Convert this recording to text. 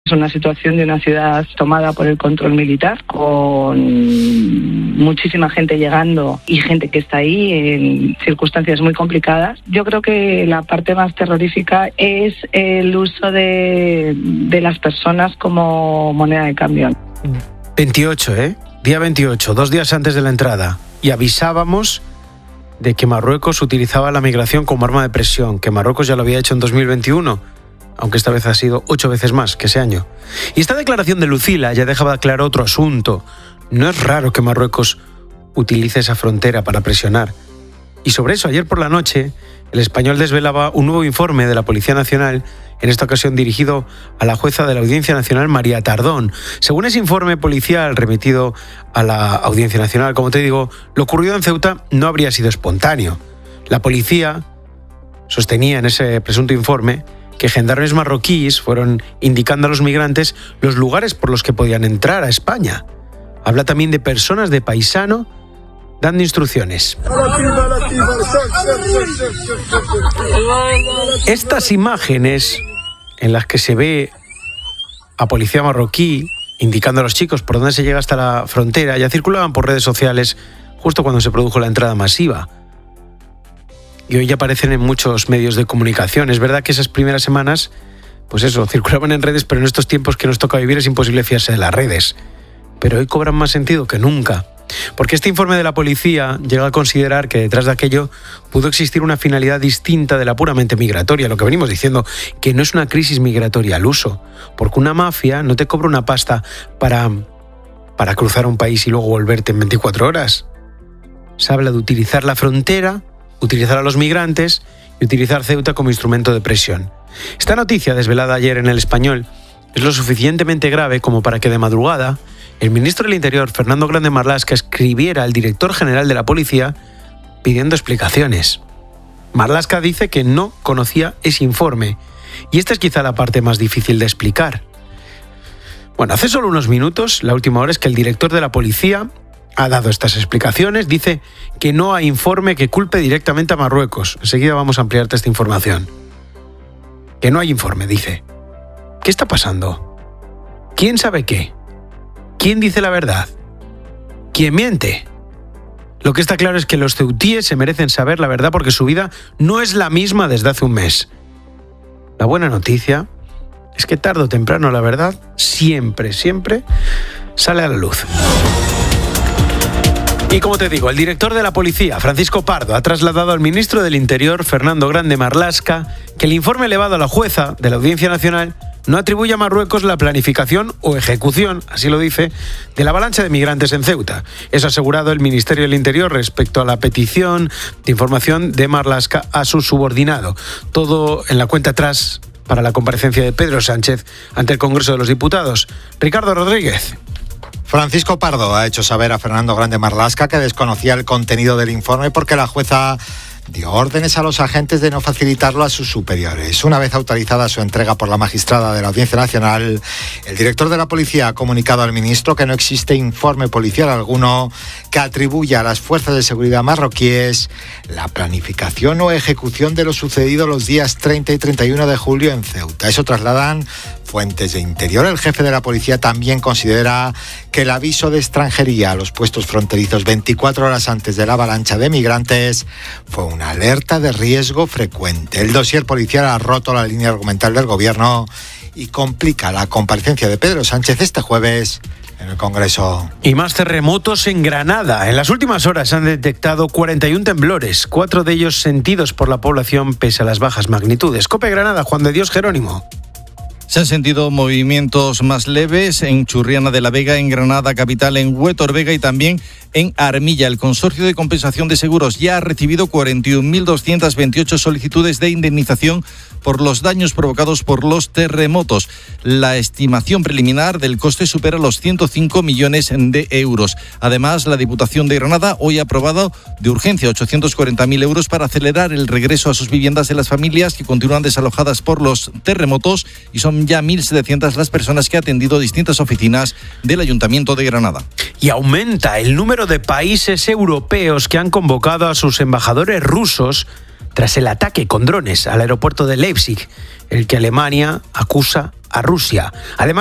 Es una situación de una ciudad tomada por el control militar, con muchísima gente llegando y gente que está ahí en circunstancias muy complicadas. Yo creo que la parte más terrorífica es el uso de las personas como moneda de cambio. 28, Día 28, 2 días antes de la entrada. Y avisábamos de que Marruecos utilizaba la migración como arma de presión, que Marruecos ya lo había hecho en 2021, aunque esta vez ha sido 8 veces más que ese año. Y esta declaración de Lucila ya dejaba claro otro asunto. No es raro que Marruecos utilice esa frontera para presionar. Y sobre eso, ayer por la noche, El Español desvelaba un nuevo informe de la Policía Nacional, en esta ocasión dirigido a la jueza de la Audiencia Nacional, María Tardón. Según ese informe policial remitido a la Audiencia Nacional, como te digo, lo ocurrido en Ceuta no habría sido espontáneo. La policía sostenía en ese presunto informe que gendarmes marroquíes fueron indicando a los migrantes los lugares por los que podían entrar a España. Habla también de personas de paisano dando instrucciones. Estas imágenes en las que se ve a policía marroquí indicando a los chicos por dónde se llega hasta la frontera ya circulaban por redes sociales justo cuando se produjo la entrada masiva. Y hoy ya aparecen en muchos medios de comunicación. Es verdad que esas primeras semanas, pues eso, circulaban en redes, pero en estos tiempos que nos toca vivir es imposible fiarse de las redes. Pero hoy cobran más sentido que nunca. Porque este informe de la policía llega a considerar que detrás de aquello pudo existir una finalidad distinta de la puramente migratoria, lo que venimos diciendo, que no es una crisis migratoria al uso, porque una mafia no te cobra una pasta para cruzar un país y luego volverte en 24 horas. Se habla de utilizar la frontera, utilizar a los migrantes y utilizar Ceuta como instrumento de presión. Esta noticia, desvelada ayer en El Español, es lo suficientemente grave como para que de madrugada el ministro del Interior, Fernando Grande Marlaska, escribiera al director general de la policía pidiendo explicaciones. Marlaska dice que no conocía ese informe, y esta es quizá la parte más difícil de explicar. Bueno, hace solo unos minutos, la última hora, es que el director de la policía ha dado estas explicaciones, dice que no hay informe que culpe directamente a Marruecos. Enseguida vamos a ampliarte esta información. Que no hay informe, dice. ¿Qué está pasando? ¿Quién sabe qué? ¿Quién dice la verdad? ¿Quién miente? Lo que está claro es que los ceutíes se merecen saber la verdad porque su vida no es la misma desde hace un mes. La buena noticia es que tarde o temprano la verdad siempre sale a la luz. Y como te digo, el director de la policía, Francisco Pardo, ha trasladado al ministro del Interior, Fernando Grande Marlaska, que el informe elevado a la jueza de la Audiencia Nacional no atribuye a Marruecos la planificación o ejecución, así lo dice, de la avalancha de migrantes en Ceuta. Eso ha asegurado el Ministerio del Interior respecto a la petición de información de Marlaska a su subordinado. Todo en la cuenta atrás para la comparecencia de Pedro Sánchez ante el Congreso de los Diputados. Ricardo Rodríguez. Francisco Pardo ha hecho saber a Fernando Grande Marlaska que desconocía el contenido del informe porque la jueza dio órdenes a los agentes de no facilitarlo a sus superiores. Una vez autorizada su entrega por la magistrada de la Audiencia Nacional, el director de la policía ha comunicado al ministro que no existe informe policial alguno que atribuya a las fuerzas de seguridad marroquíes la planificación o ejecución de lo sucedido los días 30 y 31 de julio en Ceuta. Eso trasladan fuentes de Interior. El jefe de la policía también considera que el aviso de extranjería a los puestos fronterizos 24 horas antes de la avalancha de migrantes fue una alerta de riesgo frecuente. El dossier policial ha roto la línea argumental del gobierno y complica la comparecencia de Pedro Sánchez este jueves en el Congreso. Y más terremotos en Granada. En las últimas horas se han detectado 41 temblores, 4 de ellos sentidos por la población pese a las bajas magnitudes. COPE Granada, Juan de Dios Jerónimo. Se han sentido movimientos más leves en Churriana de la Vega, en Granada capital, en Huétor Vega y también en Armilla. El Consorcio de Compensación de Seguros ya ha recibido 41.228 solicitudes de indemnización por los daños provocados por los terremotos. La estimación preliminar del coste supera los 105 millones de euros. Además, la Diputación de Granada hoy ha aprobado de urgencia 840.000 euros para acelerar el regreso a sus viviendas de las familias que continúan desalojadas por los terremotos, y son ya 1.700 las personas que ha atendido distintas oficinas del Ayuntamiento de Granada. Y aumenta el número de países europeos que han convocado a sus embajadores rusos tras el ataque con drones al aeropuerto de Leipzig, el que Alemania acusa a Rusia. Además,